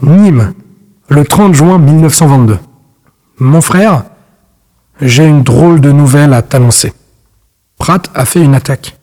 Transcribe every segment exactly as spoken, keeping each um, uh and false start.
Nîmes, le trente juin mille neuf cent vingt-deux. Mon frère, j'ai une drôle de nouvelle à t'annoncer. Pratt a fait une attaque.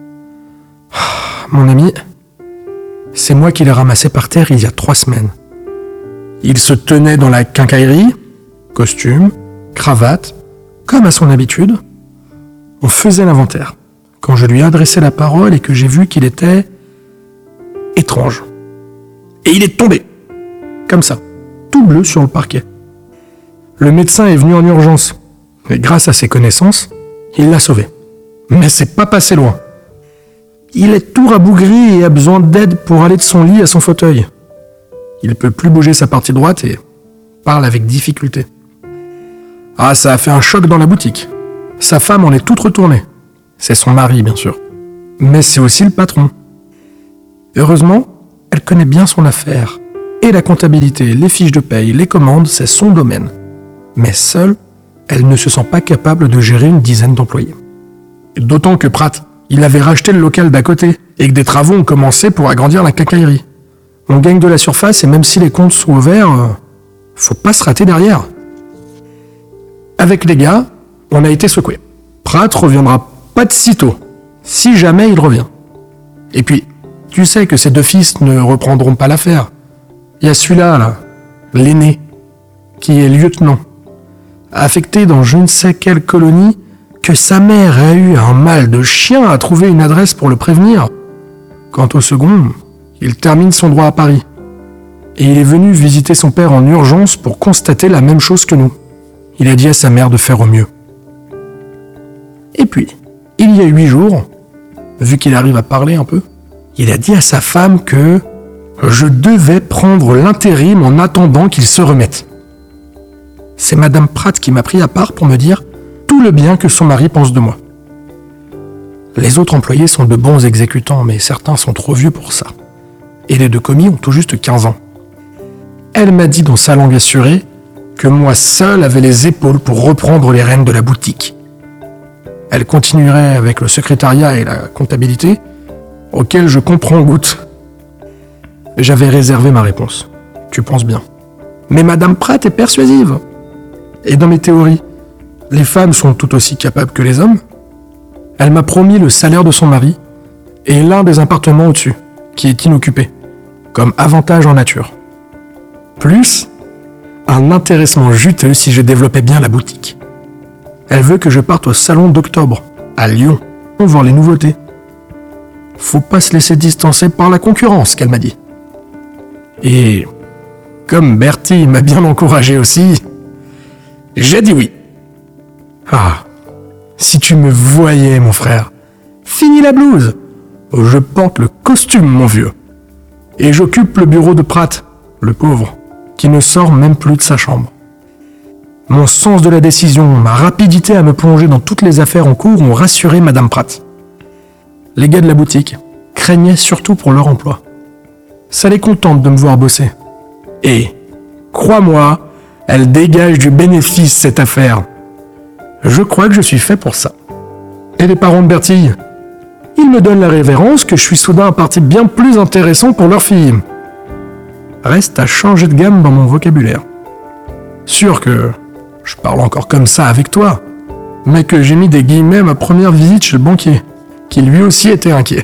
Mon ami, c'est moi qui l'ai ramassé par terre il y a trois semaines. Il se tenait dans la quincaillerie, costume, cravate, comme à son habitude. On faisait l'inventaire, quand je lui ai adressé la parole et que j'ai vu qu'il était étrange. Et il est tombé, comme ça, tout bleu sur le parquet. Le médecin est venu en urgence, et grâce à ses connaissances, il l'a sauvé. Mais c'est pas passé loin. Il est tout rabougri et a besoin d'aide pour aller de son lit à son fauteuil. Il peut plus bouger sa partie droite et parle avec difficulté. Ah, ça a fait un choc dans la boutique. Sa femme en est toute retournée. C'est son mari, bien sûr. Mais c'est aussi le patron. Heureusement, elle connaît bien son affaire. Et la comptabilité, les fiches de paye, les commandes, c'est son domaine. Mais seule, elle ne se sent pas capable de gérer une dizaine d'employés. D'autant que Pratt, il avait racheté le local d'à côté et que des travaux ont commencé pour agrandir la quincaillerie. On gagne de la surface et même si les comptes sont ouverts, euh, faut pas se rater derrière. Avec les gars, on a été secoués. Pratt reviendra pas de sitôt, si jamais il revient. Et puis, tu sais que ses deux fils ne reprendront pas l'affaire. Il y a celui-là, là, l'aîné, qui est lieutenant, affecté dans je ne sais quelle colonie, que sa mère a eu un mal de chien à trouver une adresse pour le prévenir. Quant au second, il termine son droit à Paris. Et il est venu visiter son père en urgence pour constater la même chose que nous. Il a dit à sa mère de faire au mieux. Et puis, il y a huit jours, vu qu'il arrive à parler un peu, il a dit à sa femme que je devais prendre l'intérim en attendant qu'il se remette. C'est Madame Pratt qui m'a pris à part pour me dire tout le bien que son mari pense de moi. Les autres employés sont de bons exécutants, mais certains sont trop vieux pour ça. Et les deux commis ont tout juste quinze ans. Elle m'a dit dans sa langue assurée que moi seul avait les épaules pour reprendre les rênes de la boutique. Elle continuerait avec le secrétariat et la comptabilité, auquel je comprends goutte. J'avais réservé ma réponse. Tu penses bien. Mais Madame Pratt est persuasive. Et dans mes théories, les femmes sont tout aussi capables que les hommes. Elle m'a promis le salaire de son mari et l'un des appartements au-dessus, qui est inoccupé, comme avantage en nature. Plus un intéressement juteux si je développais bien la boutique. Elle veut que je parte au salon d'octobre, à Lyon, pour voir les nouveautés. Faut pas se laisser distancer par la concurrence, qu'elle m'a dit. Et comme Bertie m'a bien encouragé aussi, j'ai dit oui. Ah, si tu me voyais, mon frère. Fini la blouse. Je porte le costume, mon vieux. Et j'occupe le bureau de Pratt, le pauvre, qui ne sort même plus de sa chambre. Mon sens de la décision, ma rapidité à me plonger dans toutes les affaires en cours ont rassuré Madame Pratt. Les gars de la boutique craignaient surtout pour leur emploi. Ça les contente de me voir bosser. Et, crois-moi, elle dégage du bénéfice, cette affaire. Je crois que je suis fait pour ça. Et les parents de Bertille, ils me donnent la révérence que je suis soudain un parti bien plus intéressant pour leur fille. Reste à changer de gamme dans mon vocabulaire. Sûr que je parle encore comme ça avec toi, mais que j'ai mis des guillemets à ma première visite chez le banquier, qui lui aussi était inquiet.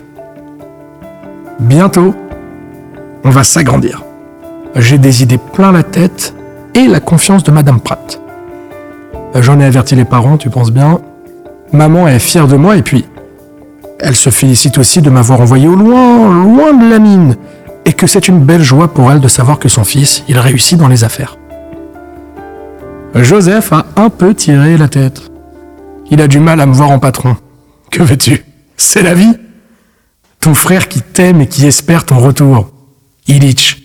Bientôt, on va s'agrandir. J'ai des idées plein la tête et la confiance de Madame Pratt. J'en ai averti les parents, tu penses bien. Maman est fière de moi et puis, elle se félicite aussi de m'avoir envoyé au loin, loin de la mine, et que c'est une belle joie pour elle de savoir que son fils, il réussit dans les affaires. Joseph a un peu tiré la tête. Il a du mal à me voir en patron. Que veux-tu? C'est la vie. Ton frère qui t'aime et qui espère ton retour. Ilitch.